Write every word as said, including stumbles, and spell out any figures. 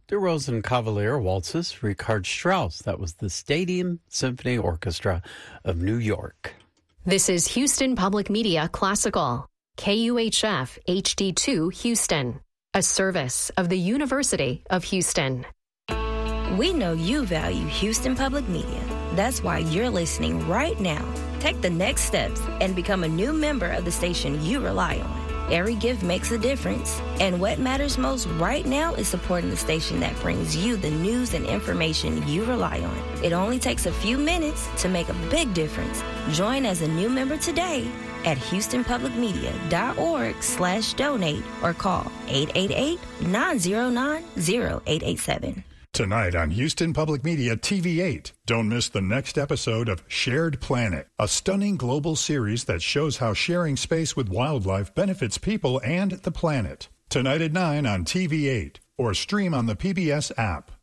the Rosenkavalier waltzes, Richard Strauss. That was the Stadium Symphony Orchestra of New York. This is Houston Public Media Classical, K U H F H D two Houston, a service of the University of Houston. We know you value Houston Public Media. That's why you're listening right now. Take the next steps and become a new member of the station you rely on. Every gift makes a difference, and what matters most right now is supporting the station that brings you the news and information you rely on. It only takes a few minutes to make a big difference. Join as a new member today at houstonpublicmedia.org slash donate or call eight eight eight, nine zero nine, zero eight eight seven. Tonight on Houston Public Media T V eight, don't miss the next episode of Shared Planet, a stunning global series that shows how sharing space with wildlife benefits people and the planet. Tonight at nine on T V eight, or stream on the P B S app.